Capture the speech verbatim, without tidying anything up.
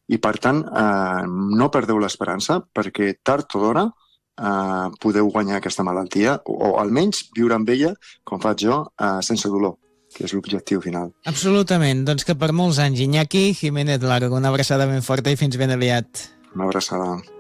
i per tant eh, no perdeu l'esperança perquè tard o d'hora eh, podeu guanyar aquesta malaltia o, o almenys viure amb ella, com faig jo, eh, sense dolor, que és l'objectiu final. Absolutament, doncs que per molts anys. Iñaki Jiménez Largo, una abraçada ben forta i fins ben aviat. Una abraçada.